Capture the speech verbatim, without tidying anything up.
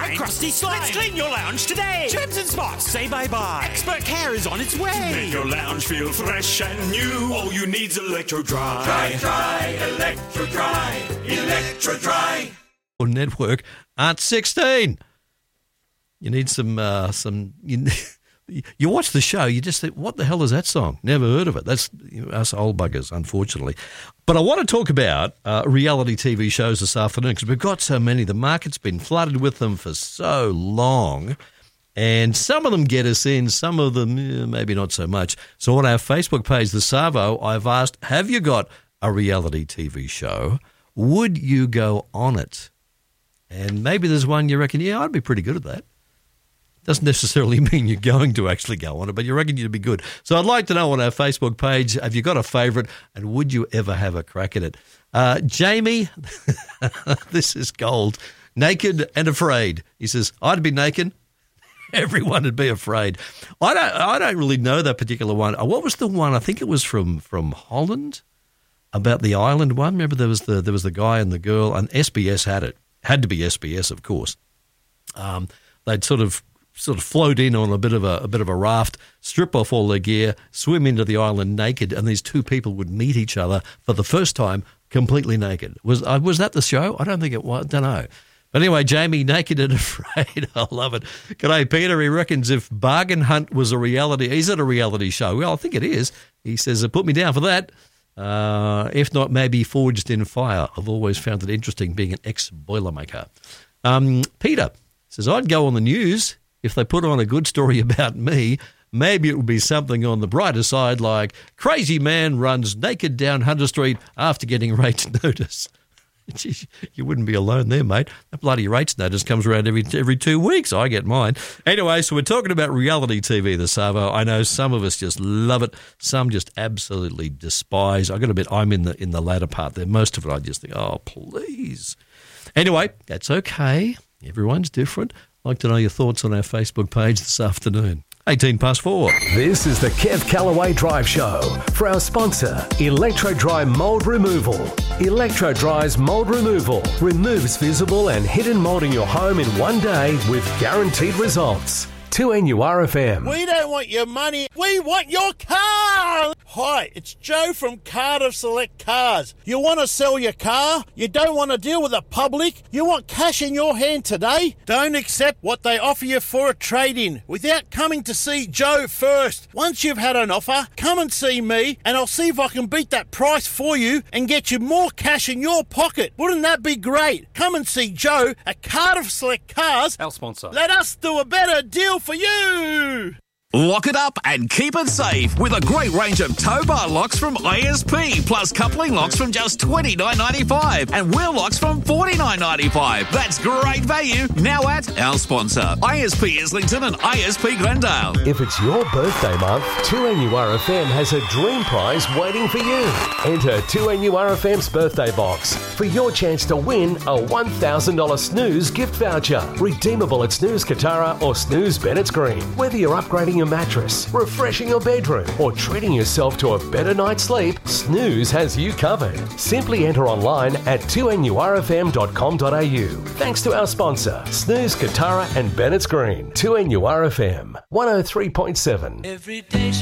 fine. Crusty slime. Let's clean your lounge today. Germs and spots, say bye-bye. Expert care is on its way. Make your lounge feel fresh and new. All you need's Electro Dry. Dry, dry, Electro Dry, Electro Dry. Network aren't sixteen. You need some, uh, some, you, you watch the show, you just think, what the hell is that song? Never heard of it. That's you know, us old buggers, unfortunately. But I want to talk about uh, reality T V shows this afternoon because we've got so many. The market's been flooded with them for so long. And some of them get us in, some of them eh, maybe not so much. So on our Facebook page, The Savo, I've asked, have you got a reality T V show? Would you go on it? And maybe there's one you reckon, yeah, I'd be pretty good at that. Doesn't necessarily mean you're going to actually go on it, but you reckon you'd be good. So I'd like to know on our Facebook page, have you got a favourite and would you ever have a crack at it? Uh, Jamie, this is gold. Naked and afraid. He says, I'd be naked. Everyone would be afraid. I don't I don't really know that particular one. What was the one? I think it was from, from Holland, about the island one. Remember there was the there was the guy and the girl, and S B S had it. Had to be S B S, of course. Um, they'd sort of sort of float in on a bit of a, a bit of a raft, strip off all their gear, swim into the island naked, and these two people would meet each other for the first time completely naked. Was uh, was that the show? I don't think it was. I don't know. But anyway, Jamie, naked and afraid. I love it. G'day, Peter. He reckons if Bargain Hunt was a reality, is it a reality show? Well, I think it is. He says, put me down for that. Uh, if not, maybe Forged in Fire. I've always found it interesting being an ex-Boilermaker. Um, Peter says, I'd go on the news if they put on a good story about me. Maybe it would be something on the brighter side like crazy man runs naked down Hunter Street after getting rates notice. Jeez, you wouldn't be alone there, mate. That bloody rates notice comes around every every two weeks. I get mine. Anyway, so we're talking about reality T V, the Savo. I know some of us just love it. Some just absolutely despise. I got to admit, I'm in the in the latter part there. Most of it, I just think, oh, please. Anyway, that's okay. Everyone's different. I'd like to know your thoughts on our Facebook page this afternoon. eighteen past four. This is the Kev Callaway Drive Show for our sponsor, Electro Dry Mold Removal. Electro Dry's mold removal removes visible and hidden mold in your home in one day with guaranteed results. two N U R F M. We don't want your money, we want your car! Hi, it's Joe from Cardiff Select Cars. You want to sell your car? You don't want to deal with the public? You want cash in your hand today? Don't accept what they offer you for a trade-in without coming to see Joe first. Once you've had an offer, come and see me and I'll see if I can beat that price for you and get you more cash in your pocket. Wouldn't that be great? Come and see Joe at Cardiff Select Cars. Our sponsor. Let us do a better deal for you. Lock it up and keep it safe with a great range of tow bar locks from I S P, plus coupling locks from just twenty-nine ninety-five and wheel locks from forty-nine ninety-five. That's great value now at our sponsor, I S P Islington and I S P Glendale. If it's your birthday month, two N U R F M has a dream prize waiting for you. Enter two N U R F M's birthday box for your chance to win a one thousand dollars Snooze gift voucher, redeemable at Snooze Katara or Snooze Bennett's Green. Whether you're upgrading your mattress, refreshing your bedroom, or treating yourself to a better night's sleep, Snooze has you covered. Simply enter online at two N U R F M dot com dot A U. Thanks to our sponsor, Snooze Katara and Bennett's Green. two N U R F M one oh three point seven. Every day